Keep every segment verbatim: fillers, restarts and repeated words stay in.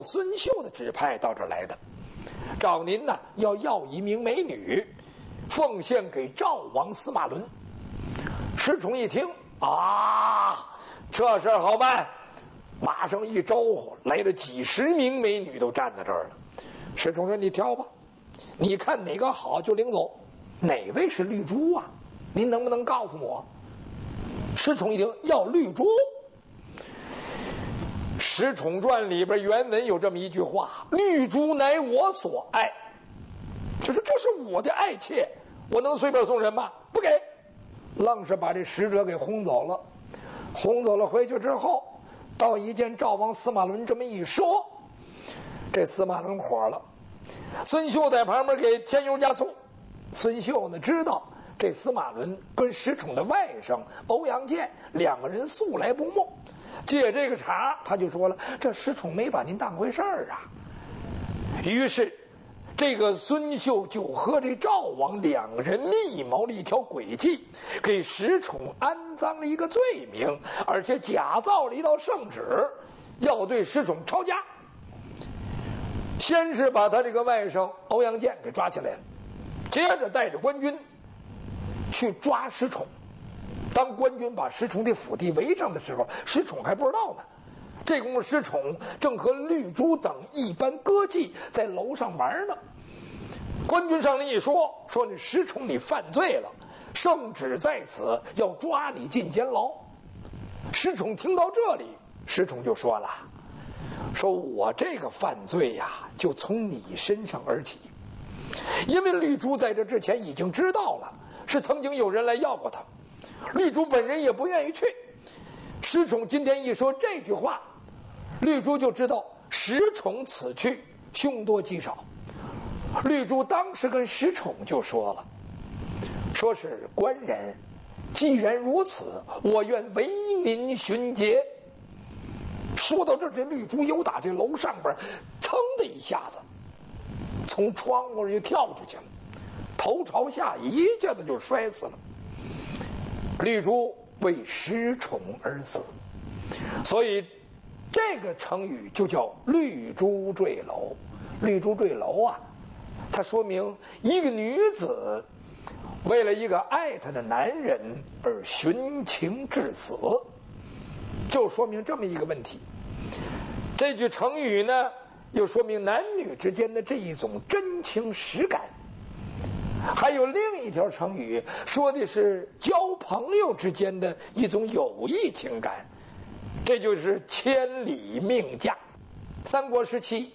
孙秀的指派到这儿来的，找您呢要要一名美女，奉献给赵王司马伦。石崇一听啊，这事儿好办，马上一招呼，来了几十名美女都站在这儿了。石崇说：“你挑吧，你看哪个好就领走。哪位是绿珠啊？您能不能告诉我？”石崇一听要绿珠。《石宠传》里边原文有这么一句话：“绿珠乃我所爱。”就是这是我的爱妾，我能随便送人吗？不给，愣是把这使者给轰走了。轰走了回去之后，到一见赵王司马伦这么一说，这司马伦火了。孙秀在旁边给添油加醋。孙秀呢知道这司马伦跟石宠的外甥欧阳建两个人素来不睦，借这个茬他就说了：“这石宠没把您当回事儿啊。”于是这个孙秀就和这赵王两人密谋了一条诡计，给石宠安葬了一个罪名，而且假造了一道圣旨，要对石宠抄家。先是把他这个外甥欧阳建给抓起来了，接着带着官军去抓石宠。当官军把石宠的府邸围上的时候，石宠还不知道呢。这功夫石宠正和绿珠等一般歌妓在楼上玩呢。官军上来一说，说你石宠你犯罪了，圣旨在此，要抓你进监牢。石宠听到这里，石宠就说了：“说我这个犯罪呀、啊，就从你身上而起，因为绿珠在这之前已经知道了，是曾经有人来要过他，绿珠本人也不愿意去。石宠今天一说这句话，绿珠就知道石宠此去凶多吉少。绿珠当时跟石宠就说了，说是官人，既然如此，我愿为您巡节。”说到这儿，这绿珠由打这楼上边噌的一下子从窗户就跳出去了，头朝下一下子就摔死了。绿珠为石宠而死，所以这个成语就叫绿珠坠楼。绿珠坠楼啊，它说明一个女子为了一个爱她的男人而寻情致死，就说明这么一个问题。这句成语呢，又说明男女之间的这一种真情实感。还有另一条成语，说的是交朋友之间的一种友谊情感，这就是千里命嫁。三国时期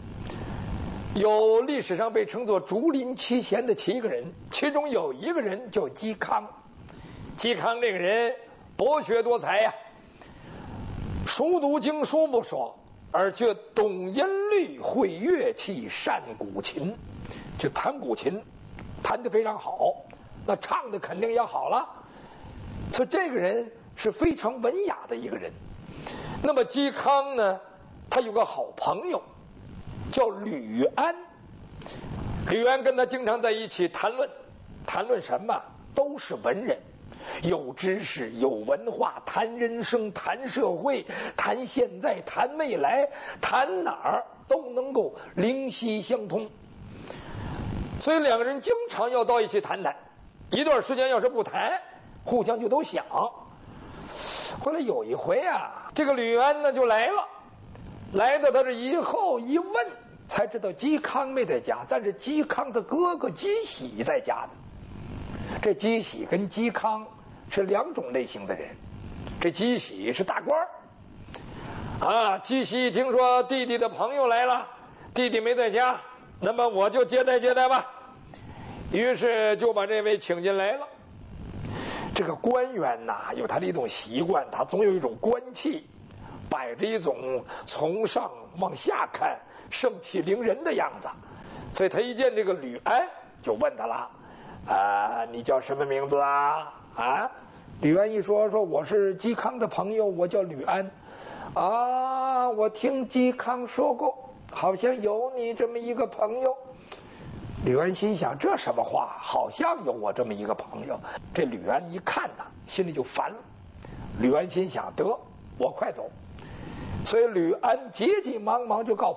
有历史上被称作竹林七贤的七个人，其中有一个人叫嵇康。嵇康这个人博学多才呀、啊，熟读经书不说，而且懂音律，会乐器，善古琴，就弹古琴弹得非常好，那唱的肯定也好了。所以这个人是非常文雅的一个人。那么嵇康呢，他有个好朋友叫吕安，吕安跟他经常在一起谈论，谈论什么？都是文人，有知识，有文化，谈人生，谈社会，谈现在，谈未来，谈哪儿都能够灵犀相通。所以两个人经常要到一起谈谈，一段时间要是不谈，互相就都想。后来有一回啊，这个吕安呢就来了，来到他这以后一问，才知道嵇康没在家，但是嵇康的哥哥嵇喜在家的。这嵇喜跟嵇康是两种类型的人，这嵇喜是大官啊。嵇喜一听说弟弟的朋友来了，弟弟没在家，那么我就接待接待吧，于是就把这位请进来了。这个官员呐，有他的一种习惯，他总有一种官气，摆着一种从上往下看盛气凌人的样子。所以他一见这个吕安，就问他了：“啊，你叫什么名字啊？”啊，吕安一说说我是嵇康的朋友，我叫吕安。啊，我听嵇康说过，好像有你这么一个朋友。吕安心想，这什么话？好像有我这么一个朋友。这吕安一看呐，心里就烦了。吕安心想，得，我快走。所以吕安急急忙忙就告辞。